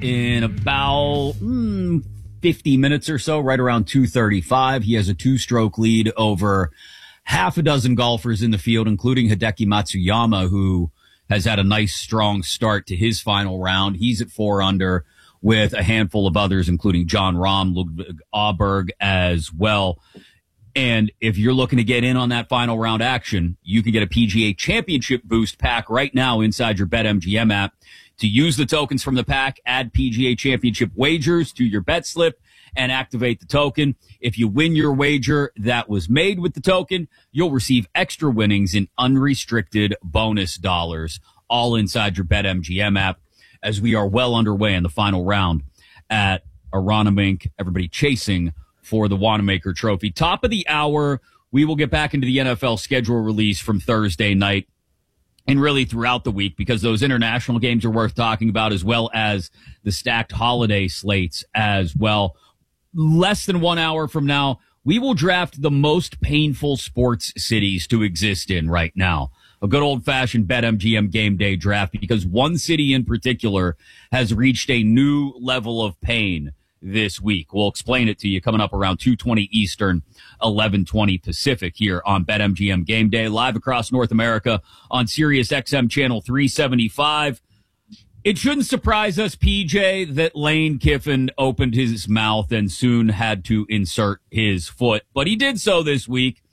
in about 50 minutes or so, right around 2:35. He has a 2-stroke lead over half a dozen golfers in the field, including Hideki Matsuyama, who has had a nice, strong start to his final round. He's at 4 under with a handful of others, including John Rahm, Ludwig Aberg as well. And if you're looking to get in on that final round action, you can get a PGA Championship Boost pack right now inside your BetMGM app. To use the tokens from the pack, add PGA Championship wagers to your bet slip and activate the token. If you win your wager that was made with the token, you'll receive extra winnings in unrestricted bonus dollars, all inside your BetMGM app, as we are well underway in the final round at Aronimink. Everybody chasing for the Wanamaker Trophy. Top of the hour, we will get back into the NFL schedule release from Thursday night and really throughout the week, because those international games are worth talking about, as well as the stacked holiday slates as well. Less than 1 hour from now, we will draft the most painful sports cities to exist in right now. A good old-fashioned BetMGM game day draft, because one city in particular has reached a new level of pain this week. We'll explain it to you coming up around 2:20 Eastern, 11:20 Pacific here on BetMGM Game Day, live across North America on Sirius XM Channel 375. It shouldn't surprise us, PJ, that Lane Kiffin opened his mouth and soon had to insert his foot, but he did so this week.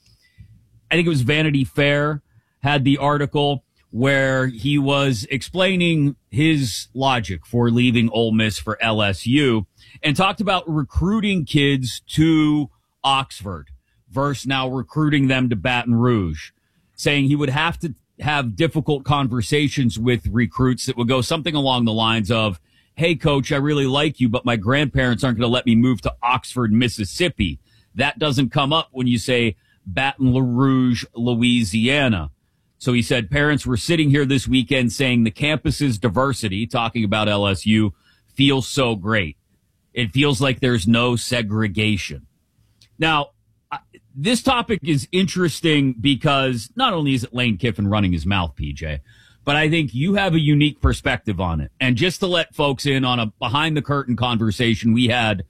I think it was Vanity Fair had the article where he was explaining his logic for leaving Ole Miss for LSU and talked about recruiting kids to Oxford versus now recruiting them to Baton Rouge, saying he would have to have difficult conversations with recruits that would go something along the lines of, hey, coach, I really like you, but my grandparents aren't going to let me move to Oxford, Mississippi. That doesn't come up when you say Baton Rouge, Louisiana. So he said parents were sitting here this weekend saying the campus's diversity, talking about LSU, feels so great. It feels like there's no segregation. Now, this topic is interesting because not only is it Lane Kiffin running his mouth, PJ, but I think you have a unique perspective on it. And just to let folks in on a behind-the-curtain conversation we had,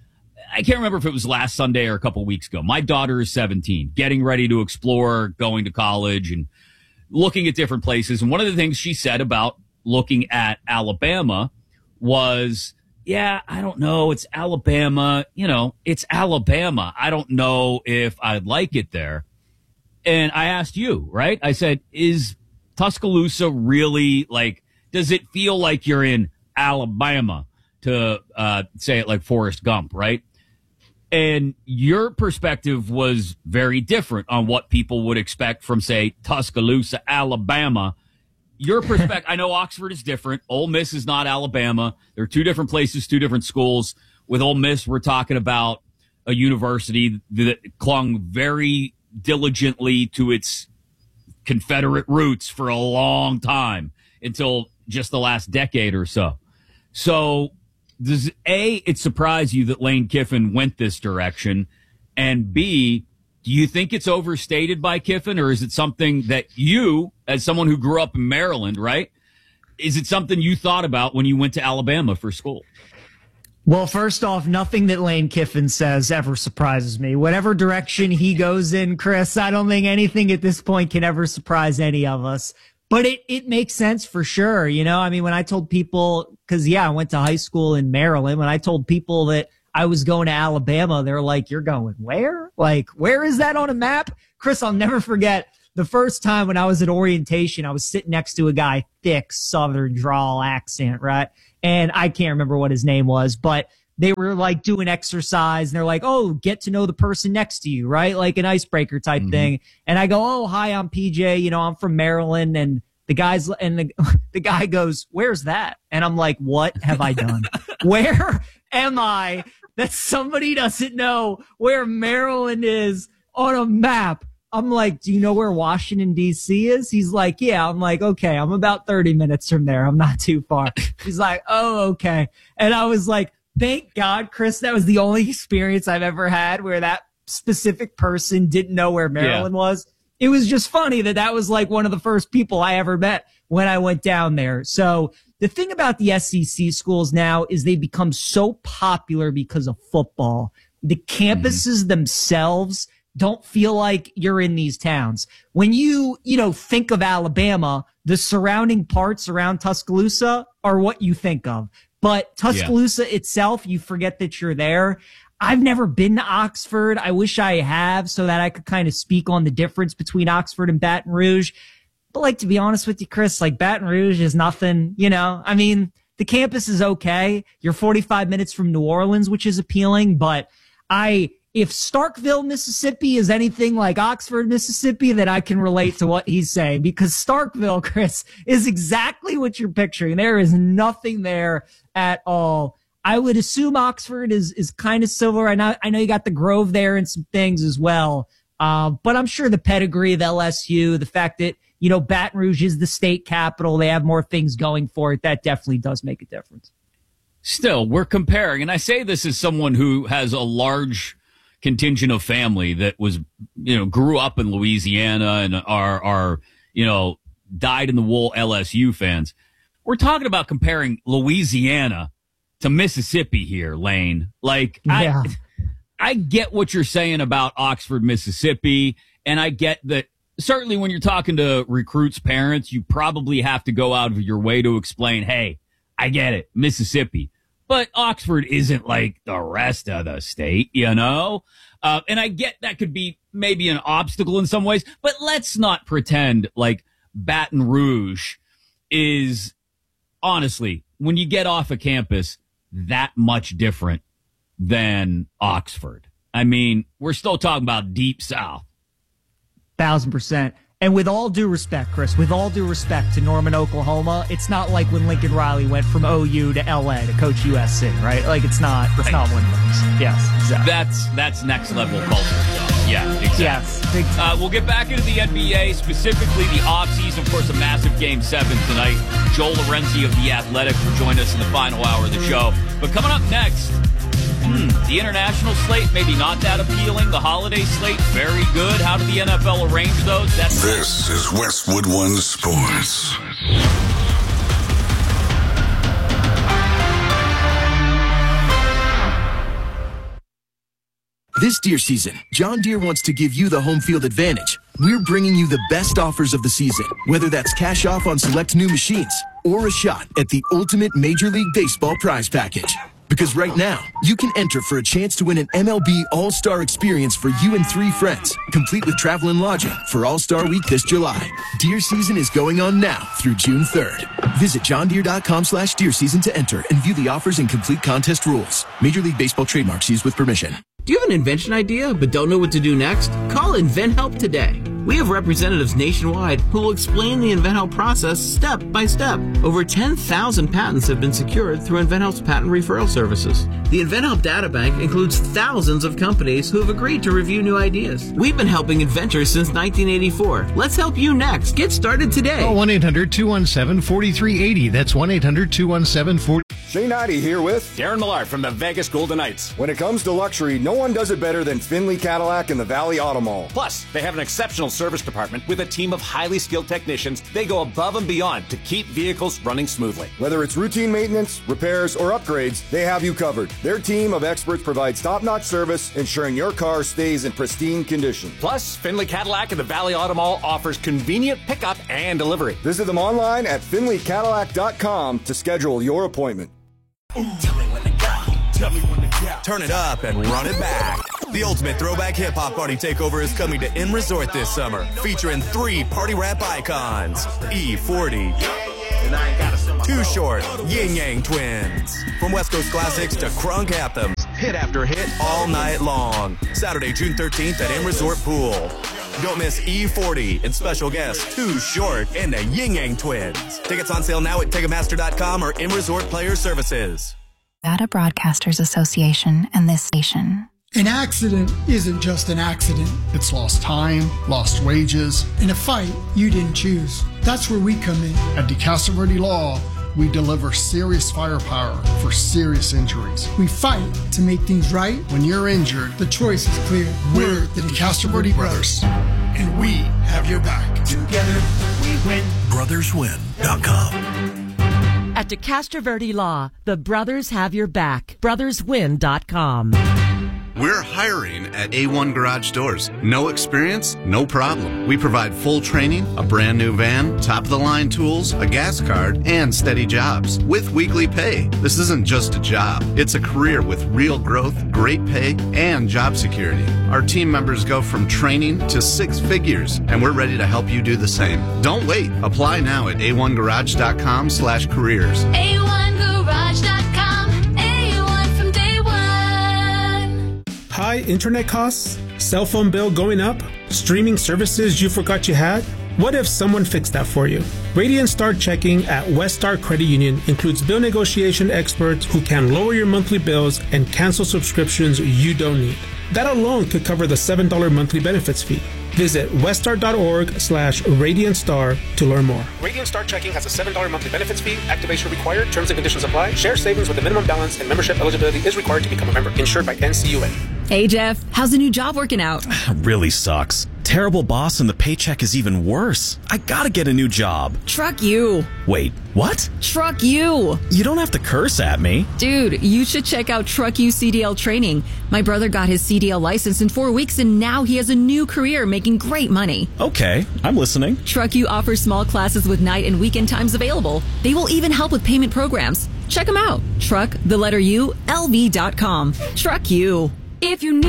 I can't remember if it was last Sunday or a couple weeks ago. My daughter is 17, getting ready to explore going to college and looking at different places. And one of the things she said about looking at Alabama was, yeah, I don't know. It's Alabama. You know, it's Alabama. I don't know if I'd like it there. And I asked you, right? I said, is Tuscaloosa really like, does it feel like you're in Alabama, to say it like Forrest Gump, right? And your perspective was very different on what people would expect from, say, Tuscaloosa, Alabama. Your perspective, I know Oxford is different. Ole Miss is not Alabama. They're two different places, two different schools. With Ole Miss, we're talking about a university that clung very diligently to its Confederate roots for a long time, until just the last decade or so. So, does A, it surprise you that Lane Kiffin went this direction? And B, do you think it's overstated by Kiffin, or is it something that you, as someone who grew up in Maryland, right? Is it something you thought about when you went to Alabama for school? Well, first off, nothing that Lane Kiffin says ever surprises me. Whatever direction he goes in, Chris, I don't think anything at this point can ever surprise any of us. But it makes sense for sure. You know, I mean, when I told people, because, yeah, I went to high school in Maryland, when I told people that I was going to Alabama, they're like, you're going where? Like, where is that on a map? Chris, I'll never forget the first time when I was at orientation, I was sitting next to a guy, thick Southern drawl accent, right? And I can't remember what his name was, but they were like doing exercise and they're like, oh, get to know the person next to you, right? Like an icebreaker type thing. And I go, oh, hi, I'm PJ. You know, I'm from Maryland. And the guy goes, where's that? And I'm like, what have I done? Where am I that somebody doesn't know where Maryland is on a map? I'm like, do you know where Washington, D.C. is? He's like, yeah. I'm like, okay, I'm about 30 minutes from there. I'm not too far. He's like, oh, okay. And I was like, thank God, Chris, that was the only experience I've ever had where that specific person didn't know where Maryland was. It was just funny that was like one of the first people I ever met when I went down there. So the thing about the SEC schools now is they become so popular because of football. The campuses themselves don't feel like you're in these towns. When you think of Alabama, the surrounding parts around Tuscaloosa are what you think of. But Tuscaloosa itself, you forget that you're there. I've never been to Oxford. I wish I have so that I could kind of speak on the difference between Oxford and Baton Rouge. But like, to be honest with you, Chris, like Baton Rouge is nothing, I mean, the campus is okay. You're 45 minutes from New Orleans, which is appealing. But if Starkville, Mississippi is anything like Oxford, Mississippi, then I can relate to what he's saying, because Starkville, Chris, is exactly what you're picturing. There is nothing there at all. I would assume Oxford is kind of similar. I know you got the Grove there and some things as well. But I'm sure the pedigree of LSU, the fact that, Baton Rouge is the state capital, they have more things going for it. That definitely does make a difference. Still, we're comparing, and I say this as someone who has a large contingent of family that was, grew up in Louisiana and are dyed in the wool LSU fans. We're talking about comparing Louisiana to Mississippi here, Lane. Like, yeah. I get what you're saying about Oxford, Mississippi, and I get that certainly when you're talking to recruits' parents, you probably have to go out of your way to explain, hey, I get it, Mississippi. But Oxford isn't like the rest of the state, And I get that could be maybe an obstacle in some ways, but let's not pretend like Baton Rouge is, honestly, when you get off a campus, that much different than Oxford. I mean, we're still talking about deep South. 1,000%. And with all due respect, Chris, with all due respect to Norman, Oklahoma, it's not like when Lincoln Riley went from OU to LA to coach USC, right? Like it's not one of those. Yes, exactly. That's next level culture. Yeah, exactly. Yes. We'll get back into the NBA, specifically the offseason. Of course, a massive Game 7 tonight. Joel Lorenzi of The Athletic will join us in the final hour of the show. But coming up next, the international slate, maybe not that appealing. The holiday slate, very good. How did the NFL arrange those? This is Westwood One Sports. This Deere season, John Deere wants to give you the home field advantage. We're bringing you the best offers of the season, whether that's cash off on select new machines or a shot at the ultimate Major League Baseball prize package. Because right now, you can enter for a chance to win an MLB All-Star experience for you and 3 friends, complete with travel and lodging for All-Star Week this July. Deer season is going on now through June 3rd. Visit johndeere.com/deer season to enter and view the offers and complete contest rules. Major League Baseball trademarks used with permission. Do you have an invention idea but don't know what to do next? Call InventHelp today. We have representatives nationwide who will explain the InventHelp process step by step. Over 10,000 patents have been secured through InventHelp's patent referral services. The InventHelp databank includes thousands of companies who have agreed to review new ideas. We've been helping inventors since 1984. Let's help you next. Get started today. Call 1-800-217-4380. That's 1-800-217-4380. Shane Heide here with Darren Millard from the Vegas Golden Knights. When it comes to luxury, no one does it better than Finley Cadillac and the Valley Auto Mall. Plus, they have an exceptional service department with a team of highly skilled technicians. They go above and beyond to keep vehicles running smoothly. Whether it's routine maintenance, repairs, or upgrades, they have you covered. Their team of experts provides top-notch service, ensuring your car stays in pristine condition. Plus, Finley Cadillac and the Valley Auto Mall offers convenient pickup and delivery. Visit them online at finleycadillac.com to schedule your appointment. Tell me when to go. Tell me when to go. Turn it up and run it back. The ultimate throwback hip-hop party takeover is coming to M Resort this summer, featuring 3 party rap icons, E40, Too Short, Yin Yang Twins. From West Coast classics to crunk anthems, hit after hit all night long. Saturday, June 13th at M Resort Pool. Don't miss E40 and special guests Too Short and the Yin Yang Twins. Tickets on sale now at Ticketmaster.com or M Resort Player Services. Nevada Broadcasters Association and this station. An accident isn't just an accident. It's lost time, lost wages. In a fight you didn't choose. That's where we come in. At DeCastro Law, we deliver serious firepower for serious injuries. We fight to make things right. When you're injured, the choice is clear. We're the DeCastro Brothers, and we have your back. Together, we win. Brotherswin.com. At At DeCastro Verde Law, the brothers have your back. BrothersWin.com. We're hiring at A1 Garage Doors. No experience? No problem. We provide full training, a brand new van, top-of-the-line tools, a gas card, and steady jobs with weekly pay. This isn't just a job. It's a career with real growth, great pay, and job security. Our team members go from training to 6 figures, and we're ready to help you do the same. Don't wait. Apply now at a1garage.com/careers. A1garage.com. A1 from day one. High internet costs? Cell phone bill going up? Streaming services you forgot you had? What if someone fixed that for you? Radiant Star Checking at West Star Credit Union includes bill negotiation experts who can lower your monthly bills and cancel subscriptions you don't need. That alone could cover the $7 monthly benefits fee. Visit weststar.org/RadiantStar to learn more. Radiant Star Checking has a $7 monthly benefits fee. Activation required. Terms and conditions apply. Share savings with a minimum balance and membership eligibility is required to become a member. Insured by NCUA. Hey, Jeff. How's the new job working out? Really sucks. Terrible boss and the paycheck is even worse. I gotta get a new job. Truck you. Wait, what? Truck you. You don't have to curse at me. Dude, you should check out Truck You CDL training. My brother got his CDL license in 4 weeks and now he has a new career making great money. Okay, I'm listening. Truck You offers small classes with night and weekend times available. They will even help with payment programs. Check them out. Truck, the letter U, LV.com. Truck You. If you need